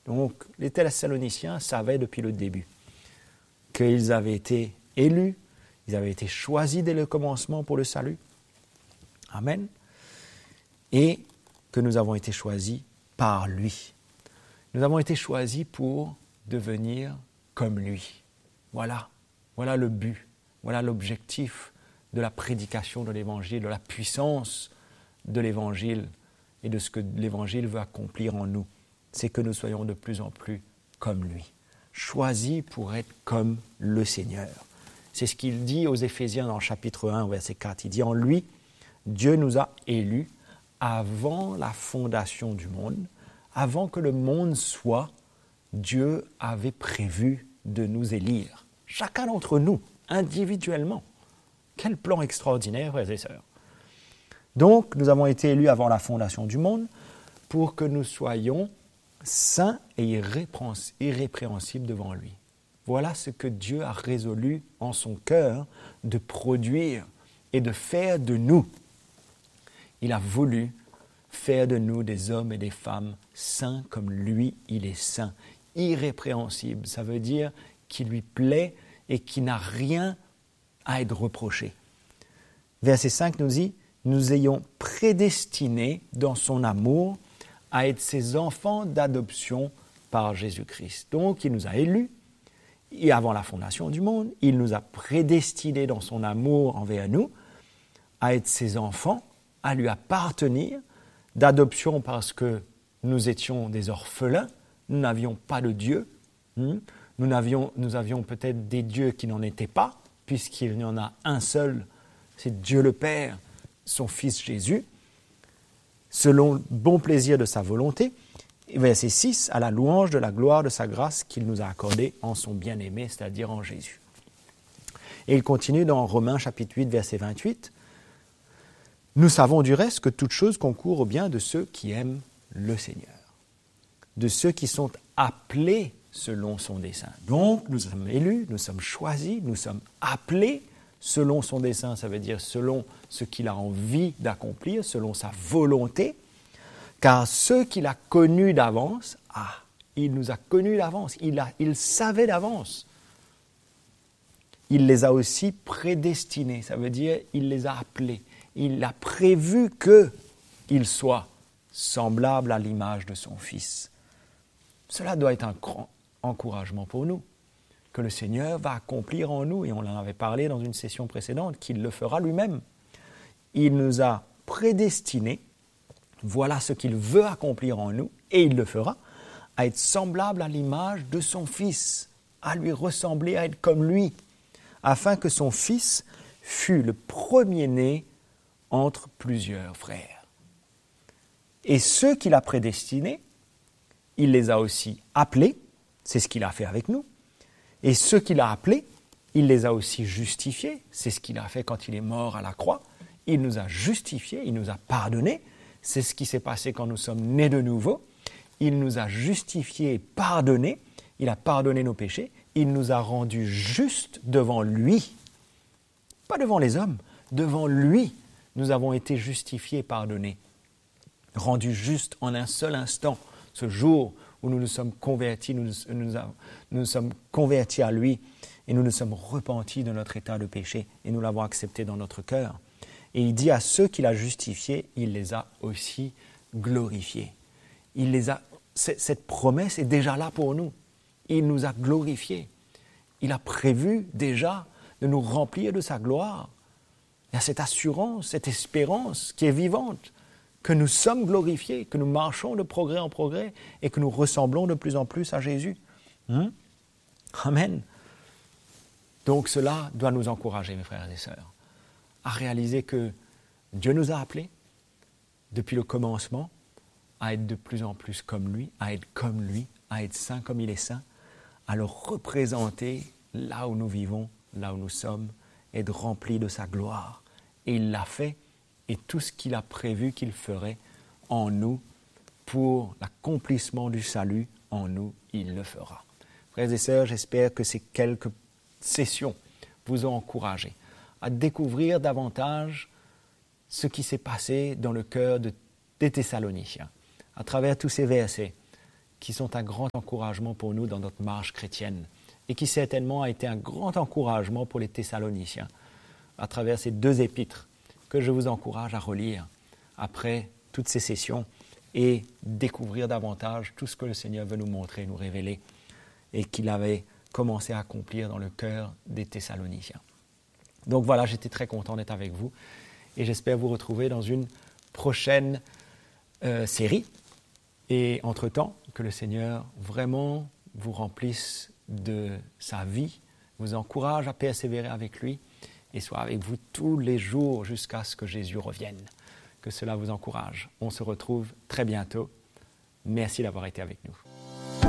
Donc, les Thessaloniciens savaient depuis le début qu'ils avaient été élus, ils avaient été choisis dès le commencement pour le salut. Amen. Et que nous avons été choisis par lui. Nous avons été choisis pour devenir comme lui. Voilà le but, voilà l'objectif de la prédication de l'Évangile, de la puissance de l'Évangile et de ce que l'Évangile veut accomplir en nous. C'est que nous soyons de plus en plus comme lui, choisis pour être comme le Seigneur. C'est ce qu'il dit aux Éphésiens dans le chapitre 1, verset 4. Il dit « En lui, Dieu nous a élus avant la fondation du monde, avant que le monde soit, Dieu avait prévu de nous élire. » Chacun d'entre nous, individuellement. Quel plan extraordinaire, frères et sœurs. Donc, nous avons été élus avant la fondation du monde pour que nous soyons saints et irrépréhensibles devant lui. Voilà ce que Dieu a résolu en son cœur de produire et de faire de nous. Il a voulu faire de nous des hommes et des femmes saints comme lui, il est saint, irrépréhensible. Ça veut dire qu'il lui plaît et qu'il n'a rien à être reproché. Verset 5 nous dit « Nous ayons prédestinés dans son amour à être ses enfants d'adoption par Jésus-Christ. » Donc, il nous a élus, et avant la fondation du monde, il nous a prédestinés dans son amour envers nous à être ses enfants, à lui appartenir, d'adoption parce que nous étions des orphelins, nous n'avions pas de Dieu, nous avions peut-être des dieux qui n'en étaient pas, puisqu'il y en a un seul, c'est Dieu le Père, son Fils Jésus, selon le bon plaisir de sa volonté. Verset 6, à la louange de la gloire de sa grâce qu'il nous a accordée en son bien-aimé, c'est-à-dire en Jésus. Et il continue dans Romains chapitre 8, verset 28. Nous savons du reste que toute chose concourt au bien de ceux qui aiment le Seigneur, de ceux qui sont appelés selon son dessein. Donc, nous sommes élus, nous sommes choisis, nous sommes appelés selon son dessein, ça veut dire selon ce qu'il a envie d'accomplir, selon sa volonté, car ceux qu'il a connus d'avance, il nous a connus d'avance, il savait d'avance. Il les a aussi prédestinés, ça veut dire il les a appelés. Il a prévu qu'ils soient semblables à l'image de son Fils. Cela doit être un grand encouragement pour nous, que le Seigneur va accomplir en nous, et on en avait parlé dans une session précédente, qu'il le fera lui-même. Il nous a prédestinés, voilà ce qu'il veut accomplir en nous, et il le fera, à être semblable à l'image de son Fils, à lui ressembler, à être comme lui, afin que son Fils fût le premier-né entre plusieurs frères. Et ceux qu'il a prédestinés, il les a aussi appelés, c'est ce qu'il a fait avec nous, et ceux qu'il a appelés, il les a aussi justifiés, c'est ce qu'il a fait quand il est mort à la croix, il nous a justifiés, il nous a pardonnés, c'est ce qui s'est passé quand nous sommes nés de nouveau, il nous a justifiés et pardonnés, il a pardonné nos péchés, il nous a rendus justes devant lui, pas devant les hommes, devant lui, nous avons été justifiés et pardonnés, rendus justes en un seul instant, ce jour où nous nous sommes convertis, nous nous sommes convertis à lui et nous nous sommes repentis de notre état de péché et nous l'avons accepté dans notre cœur. Et il dit à ceux qu'il a justifiés, il les a aussi glorifiés. Cette promesse est déjà là pour nous. Il nous a glorifiés. Il a prévu déjà de nous remplir de sa gloire. Il y a cette assurance, cette espérance qui est vivante, que nous sommes glorifiés, que nous marchons de progrès en progrès et que nous ressemblons de plus en plus à Jésus. Amen. Donc cela doit nous encourager, mes frères et sœurs, à réaliser que Dieu nous a appelés depuis le commencement à être de plus en plus comme lui, à être saint comme il est saint, à le représenter là où nous vivons, là où nous sommes, être remplis de sa gloire. Et il l'a fait, et tout ce qu'il a prévu qu'il ferait en nous pour l'accomplissement du salut en nous, il le fera. Frères et sœurs, j'espère que ces quelques sessions vous ont encouragé à découvrir davantage ce qui s'est passé dans le cœur des Thessaloniciens. À travers tous ces versets, qui sont un grand encouragement pour nous dans notre marche chrétienne et qui certainement a été un grand encouragement pour les Thessaloniciens à travers ces 2 épîtres que je vous encourage à relire après toutes ces sessions et découvrir davantage tout ce que le Seigneur veut nous montrer, nous révéler et qu'il avait commencé à accomplir dans le cœur des Thessaloniciens. Donc voilà, j'étais très content d'être avec vous et j'espère vous retrouver dans une prochaine série. Et entre-temps, que le Seigneur vraiment vous remplisse de sa vie, vous encourage à persévérer avec lui et soit avec vous tous les jours jusqu'à ce que Jésus revienne. Que cela vous encourage. On se retrouve très bientôt. Merci d'avoir été avec nous.